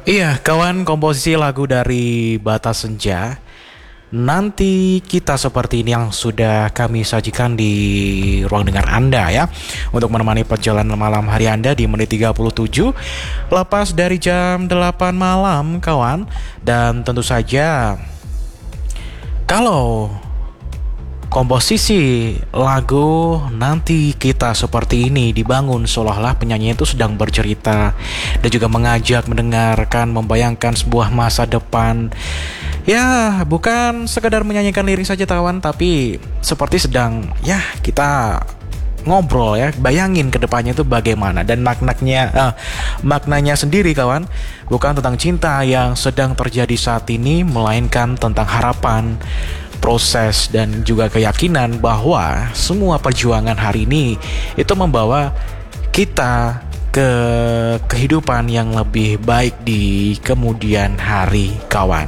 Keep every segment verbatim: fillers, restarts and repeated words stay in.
Iya, kawan, komposisi lagu dari Bata Senja. Nanti kita seperti ini yang sudah kami sajikan di ruang dengar Anda ya, untuk menemani perjalanan malam hari Anda di menit tiga puluh tujuh lepas dari jam delapan malam, kawan. Dan tentu saja kalau komposisi lagu nanti kita seperti ini dibangun seolah-olah penyanyi itu sedang bercerita dan juga mengajak, mendengarkan, membayangkan sebuah masa depan. Ya, bukan sekedar menyanyikan lirik saja, kawan, tapi seperti sedang ya kita ngobrol ya, bayangin ke depannya itu bagaimana. Dan maknanya eh, maknanya sendiri, kawan, bukan tentang cinta yang sedang terjadi saat ini, melainkan tentang harapan, proses, dan juga keyakinan bahwa semua perjuangan hari ini itu membawa kita ke kehidupan yang lebih baik di kemudian hari, kawan.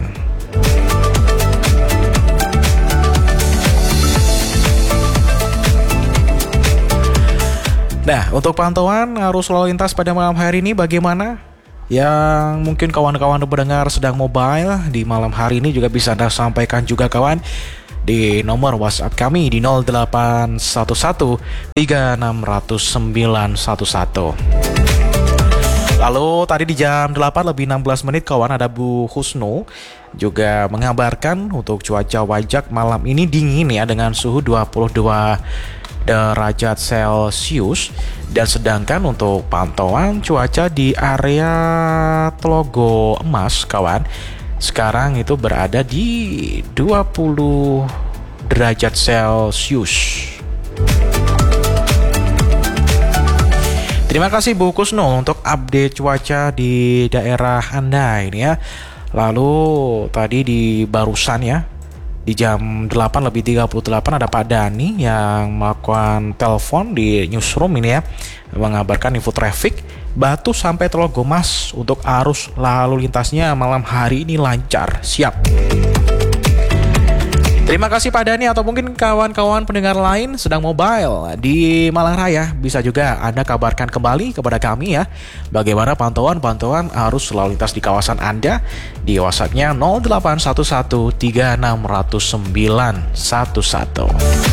Nah, untuk pantauan arus lalu lintas pada malam hari ini bagaimana? Yang mungkin kawan-kawan pendengar sedang mobile di malam hari ini juga bisa Anda sampaikan juga, kawan, di nomor WhatsApp kami di nol delapan satu satu tiga enam nol nol sembilan satu satu. Lalu tadi di jam delapan lebih enam belas menit, kawan, ada Bu Husnu juga mengabarkan untuk cuaca Wajak malam ini dingin ya, dengan suhu dua puluh dua derajat Celcius. Dan sedangkan untuk pantauan cuaca di area Tlogo Emas, kawan, sekarang itu berada di dua puluh derajat Celcius. Terima kasih Bu Kusno untuk update cuaca di daerah Anda ini ya. Lalu tadi di barusan ya, di jam delapan lebih tiga puluh delapan ada Pak Dani yang melakukan telepon di newsroom ini ya, mengabarkan info traffic Batu sampai Tlogo Mas untuk arus lalu lintasnya malam hari ini lancar, siap. Terima kasih Pak Dani, atau mungkin kawan-kawan pendengar lain sedang mobile di Malang Raya, bisa juga Anda kabarkan kembali kepada kami ya, bagaimana pantauan-pantauan arus lalu lintas di kawasan Anda di WhatsApp-nya nol delapan satu satu tiga enam nol nol sembilan satu satu.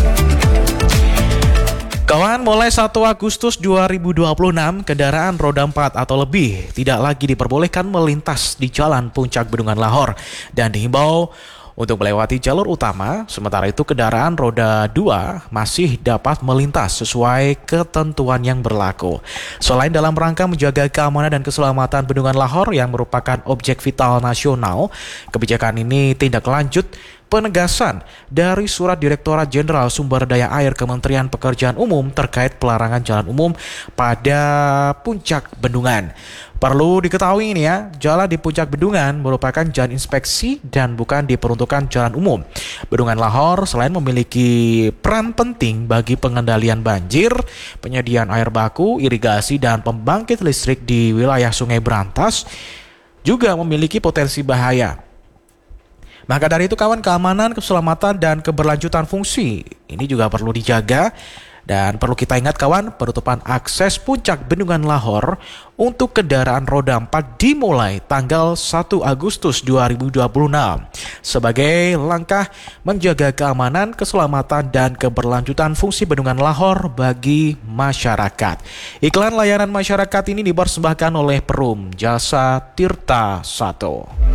Kawan, mulai satu Agustus dua ribu dua puluh enam, kendaraan roda empat atau lebih tidak lagi diperbolehkan melintas di Jalan Puncak Bendungan Lahor dan dihimbau untuk melewati jalur utama. Sementara itu kendaraan roda dua masih dapat melintas sesuai ketentuan yang berlaku. Selain dalam rangka menjaga keamanan dan keselamatan Bendungan Lahor yang merupakan objek vital nasional, kebijakan ini tindak lanjut penegasan dari Surat Direktorat Jenderal Sumber Daya Air Kementerian Pekerjaan Umum terkait pelarangan jalan umum pada Puncak Bendungan. Perlu diketahui ini ya, jalan di Puncak Bendungan merupakan jalan inspeksi dan bukan diperuntukkan jalan umum. Bendungan Lahor selain memiliki peran penting bagi pengendalian banjir, penyediaan air baku, irigasi, dan pembangkit listrik di wilayah Sungai Berantas, juga memiliki potensi bahaya. Maka dari itu, kawan, keamanan, keselamatan, dan keberlanjutan fungsi ini juga perlu dijaga. Dan perlu kita ingat, kawan, penutupan akses Puncak Bendungan Lahor untuk kendaraan roda empat dimulai tanggal satu Agustus dua ribu dua puluh enam sebagai langkah menjaga keamanan, keselamatan, dan keberlanjutan fungsi Bendungan Lahor bagi masyarakat. Iklan layanan masyarakat ini dipersembahkan oleh Perum Jasa Tirta satu.